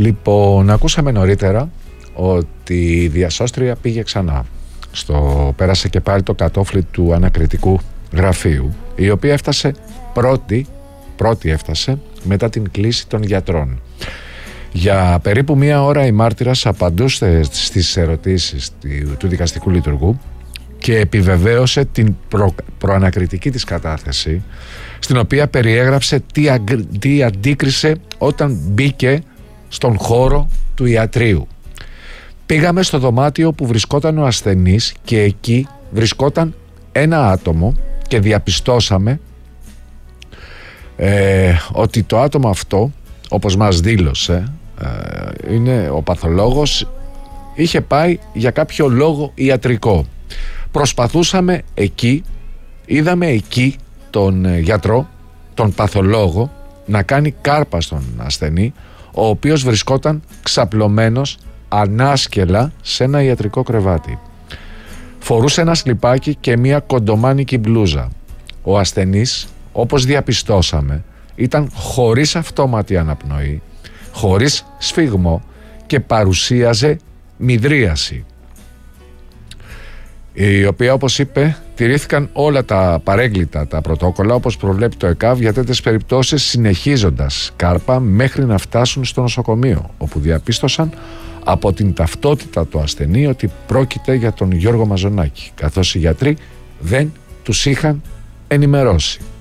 Λοιπόν, ακούσαμε νωρίτερα ότι η διασώστρια πήγε ξανά. Πέρασε και πάλι το κατόφλι του ανακριτικού γραφείου, η οποία έφτασε πρώτη έφτασε μετά την κλήση των γιατρών. Για περίπου μία ώρα η μάρτυρας απαντούσε στις ερωτήσεις του δικαστικού λειτουργού και επιβεβαίωσε την προανακριτική της κατάθεση, στην οποία περιέγραψε τι αντίκρισε όταν μπήκε στον χώρο του ιατρείου. Πήγαμε στο δωμάτιο που βρισκόταν ο ασθενής και εκεί βρισκόταν ένα άτομο και διαπιστώσαμε ότι το άτομο αυτό, όπως μας δήλωσε, είναι ο παθολόγος, είχε πάει για κάποιο λόγο ιατρικό. Προσπαθούσαμε εκεί, είδαμε εκεί τον γιατρό, τον παθολόγο, να κάνει κάρπα στον ασθενή, ο οποίος βρισκόταν ξαπλωμένος ανάσκελα σε ένα ιατρικό κρεβάτι. Φορούσε ένα σλιπάκι και μια κοντομάνικη μπλούζα. Ο ασθενής, όπως διαπιστώσαμε, ήταν χωρίς αυτόματη αναπνοή, χωρίς σφίγμο και παρουσίαζε μυδρίαση, η οποία, όπως είπε, τηρήθηκαν όλα τα παρέγκλητα τα πρωτόκολλα όπως προβλέπει το ΕΚΑΒ για τέτοιες περιπτώσεις, συνεχίζοντας κάρπα μέχρι να φτάσουν στο νοσοκομείο, όπου διαπίστωσαν από την ταυτότητα του ασθενή ότι πρόκειται για τον Γιώργο Μαζονάκη, καθώς οι γιατροί δεν τους είχαν ενημερώσει.